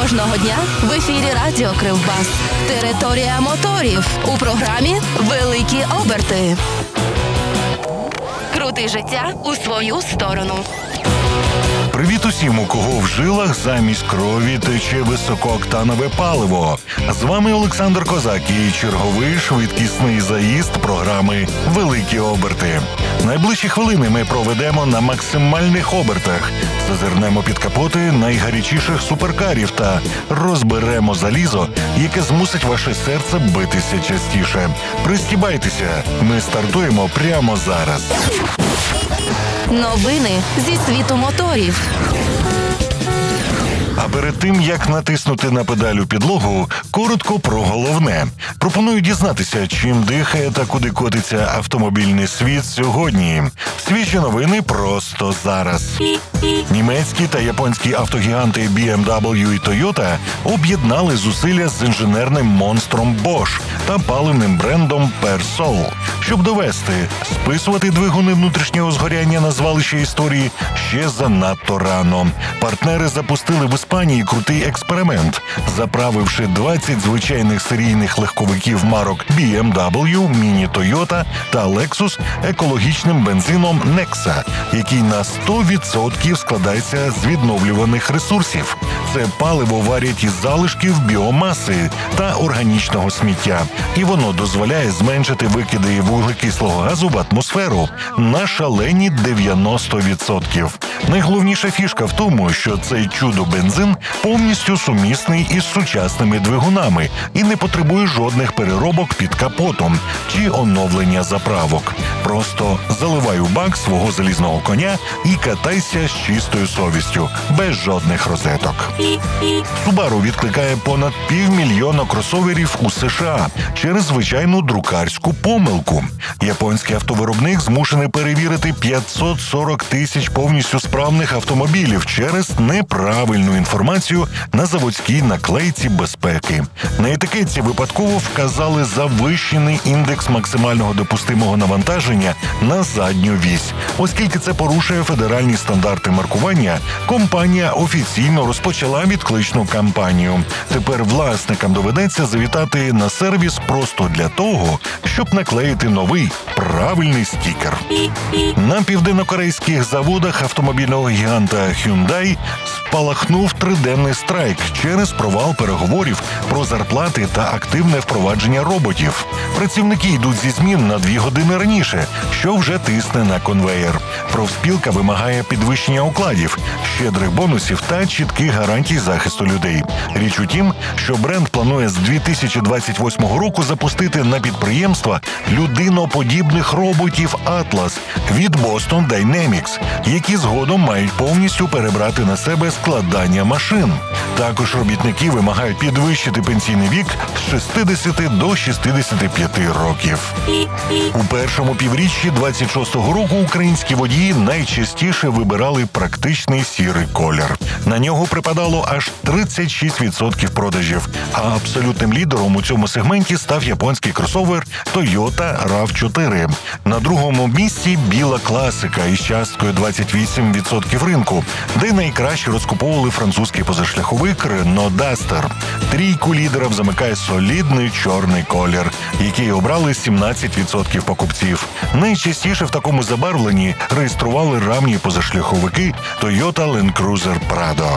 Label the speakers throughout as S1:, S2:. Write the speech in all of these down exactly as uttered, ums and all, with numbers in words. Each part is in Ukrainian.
S1: Кожного дня в ефірі Радіо Кривбас. Територія моторів. У програмі «Великі оберти». Крути життя у свою сторону.
S2: Привіт усім, у кого в жилах замість крові тече високооктанове паливо. З вами Олександр Козак і черговий швидкісний заїзд програми «Великі оберти». Найближчі хвилини ми проведемо на максимальних обертах, зазирнемо під капоти найгарячіших суперкарів та розберемо залізо, яке змусить ваше серце битися частіше. Пристібайтеся, ми стартуємо прямо зараз.
S1: Новини зі світу моторів.
S2: А перед тим, як натиснути на педаль у підлогу, коротко про головне. Пропоную дізнатися, чим дихає та куди котиться автомобільний світ сьогодні. Свіжі новини просто зараз. Німецькі та японські автогіганти бі ем дабл ю і Toyota об'єднали зусилля з інженерним монстром Bosch та паливним брендом Persol. Щоб довести, списувати двигуни внутрішнього згоряння на звалище історії ще занадто рано. Партнери запустили в Іспанії крутий експеримент, заправивши двадцять звичайних серійних легковиків марок бі ем дабл ю, Mini Toyota та Lexus екологічним бензином Nexa, який на сто відсотків складається з відновлюваних ресурсів. Це паливо варять із залишків біомаси та органічного сміття, і воно дозволяє зменшити викиди вуглекислого газу в атмосферу на шалені дев'яносто відсотків. Найголовніша фішка в тому, що цей чудо-бензин повністю сумісний із сучасними двигунами і не потребує жодних переробок під капотом чи оновлення заправок. Просто заливай у бак свого залізного коня і катайся з чистою совістю, без жодних розеток. Subaru відкликає понад півмільйона кросоверів у США через звичайну друкарську помилку. Японський автовиробник змушений перевірити п'ятсот сорок тисяч повністю справних автомобілів через неправильну інформацію на заводській наклейці безпеки. На етикетці випадково вказали завищений індекс максимального допустимого навантаження на задню вісь. Оскільки це порушує федеральні стандарти маркування, компанія офіційно розпочала відкличну кампанію. Тепер власникам доведеться завітати на сервіс просто для того, щоб наклеїти новий правильний стікер. На південнокорейських заводах автомобільного гіганта Hyundai спалахнув триденний страйк через провал переговорів про зарплати та активне впровадження роботів. Працівники йдуть зі змін на дві години раніше, що вже тисне на конвеєр. Профспілка вимагає підвищення окладів, щедрих бонусів та чітких гарантій захисту людей. Річ у тім, що бренд планує з дві тисячі двадцять восьмого року запустити на підприємства людиноподібних роботів Atlas від Boston Dynamics, які згодом мають повністю перебрати на себе складання машин. Також робітники вимагають підвищити пенсійний вік з шістдесяти до шістдесяти п'яти років. У першому півріччі двадцять шостого року українські водії найчастіше вибирали практичний сірий колір. На нього припадало аж тридцять шість відсотків продажів, а абсолютним лідером у цьому сегменті став японський кросовер Toyota рав чотири. На другому місці біла класика із часткою двадцять вісім відсотків ринку, де найкраще розкуповували французький позашляховик Renault Duster. Трійку лідерів замикає солідний чорний колір, який обрали сімнадцять відсотків покупців. Найчастіше в такому забарвленні реєстрували рамні позашляховики Toyota Land Cruiser Prado.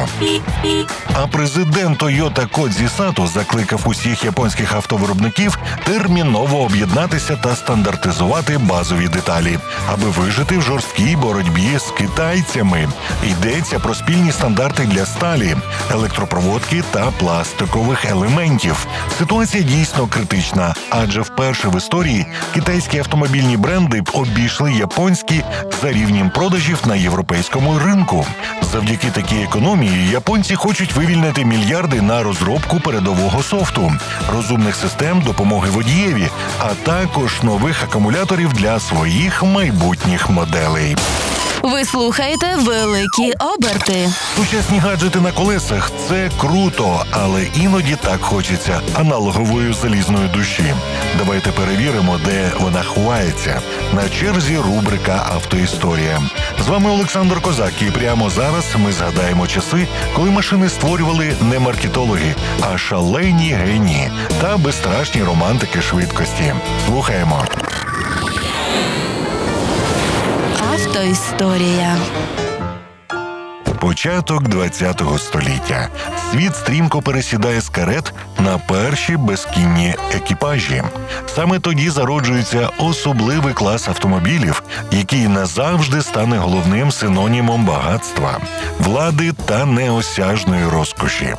S2: А президент Toyota Кодзі Сато закликав усіх японських автовиробників терміново об'єднатися та стандартизувати базові деталі, аби вижити в жорсткій боротьбі з китайцями. Йдеться про спільні стандарти для сталі, електропроводки та пластикових елементів. Ситуація дійсно критична, адже вперше в історії китайські автомобільні бренди обійшли японські за рівнем продажів на європейському ринку. Завдяки такій економії японці хочуть вивільнити мільярди на розробку передового софту, розумних систем допомоги водієві, а також нових акумуляторів для своїх майбутніх моделей.
S1: Ви слухаєте великі оберти.
S2: Сучасні гаджети на колесах – це круто, але іноді так хочеться аналогової залізної душі. Давайте перевіримо, де вона ховається. На черзі рубрика «Автоісторія». З вами Олександр Козак, і прямо зараз ми згадаємо часи, коли машини створювали не маркетологи, а шалені генії та безстрашні романтики швидкості. Слухаємо.
S1: Автоісторія.
S2: Початок ХХ століття. Світ стрімко пересідає з карет на перші безкінні екіпажі. Саме тоді зароджується особливий клас автомобілів, який назавжди стане головним синонімом багатства, влади та неосяжної розкоші.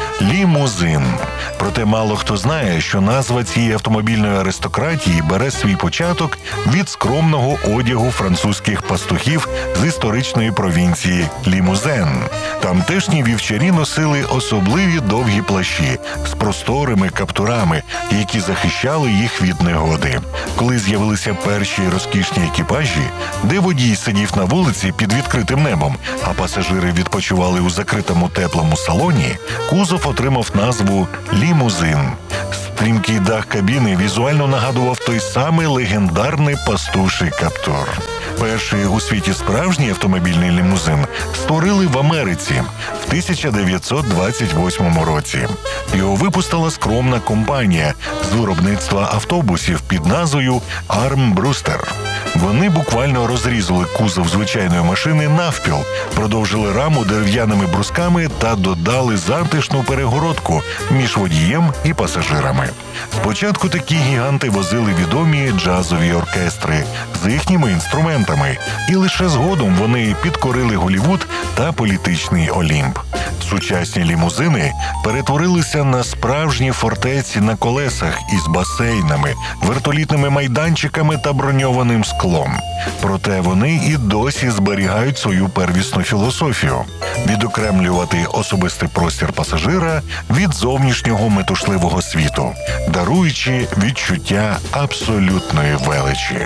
S2: Лімузин. Проте мало хто знає, що назва цієї автомобільної аристократії бере свій початок від скромного одягу французьких пастухів з історичної провінції Лімузен. Тамтешні вівчарі носили особливі довгі плащі з просторими каптурами, які захищали їх від негоди. Коли з'явилися перші розкішні екіпажі, де водій сидів на вулиці під відкритим небом, а пасажири відпочивали у закритому теплому салоні, кузов отримав назву «лімузин». Стрімкий дах кабіни візуально нагадував той самий легендарний пастуший каптур. Перший у світі справжній автомобільний лімузин створили в Америці в тисяча дев'ятсот двадцять восьмому році. Його випустила скромна компанія з виробництва автобусів під назвою «Армбрустер». Вони буквально розрізали кузов звичайної машини навпіл, продовжили раму дерев'яними брусками та додали затишну перегородку між водієм і пасажирами. Спочатку такі гіганти возили відомі джазові оркестри з їхніми інструментами, і лише згодом вони підкорили Голлівуд та політичний Олімп. Сучасні лімузини перетворилися на справжні фортеці на колесах із басейнами, вертолітними майданчиками та броньованим склом. Проте вони і досі зберігають свою первісну філософію – відокремлювати особистий простір пасажира від зовнішнього метушливого світу, даруючи відчуття абсолютної величі.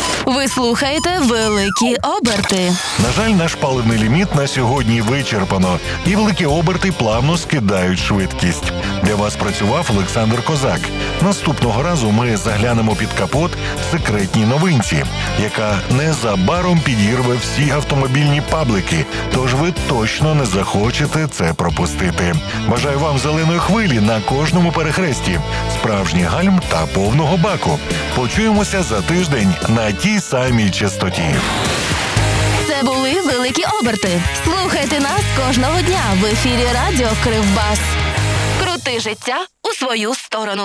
S1: Ви слухаєте великі оберти.
S2: На жаль, наш паливний ліміт на сьогодні вичерпано, і великі оберти плавно скидають швидкість. Для вас працював Олександр Козак. Наступного разу ми заглянемо під капот секретній новинці, яка незабаром підірве всі автомобільні паблики, тож ви точно не захочете це пропустити. Бажаю вам зеленої хвилі на кожному перехресті, справжній гальм та повного баку. Почуємося за тиждень на тій самій частоті.
S1: Це були великі оберти. Слухайте нас кожного дня в ефірі Радіо Кривбас. Крути життя у свою сторону.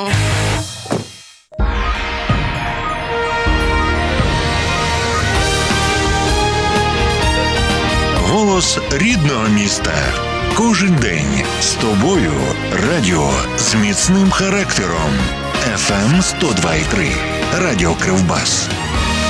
S3: Голос рідного міста. Кожен день з тобою. Радіо з міцним характером. еф ем сто два і три. Радіо Кривбас.